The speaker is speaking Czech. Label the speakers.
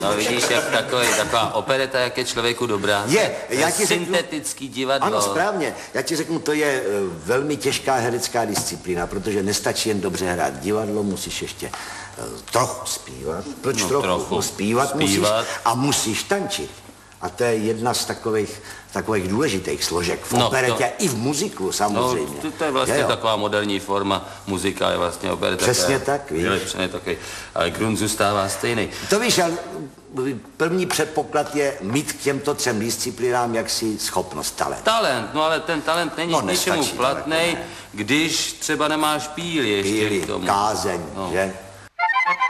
Speaker 1: No vidíš, jak taková opereta, jak je člověku dobrá.
Speaker 2: Je, já ti
Speaker 1: syntetický divadlo.
Speaker 2: Ano, správně. Já ti řeknu, to je velmi těžká herecká disciplína, protože nestačí jen dobře hrát divadlo, musíš ještě trochu zpívat. Proč trochu? No, zpívat musíš a musíš tančit. A to je jedna z takových důležitých složek v operetě i v muziku samozřejmě.
Speaker 1: No, to je vlastně taková moderní forma, muzika je vlastně opereta.
Speaker 2: Přesně tak, víš.
Speaker 1: Přesně takový, ale grunt zůstává stejný.
Speaker 2: To víš, ale první předpoklad je mít k těmto 3 disciplínám jaksi schopnost, talent.
Speaker 1: Talent, no ale ten talent není k ničemu platnej, když třeba nemáš píli ještě k tomu.
Speaker 2: Kázeň, že?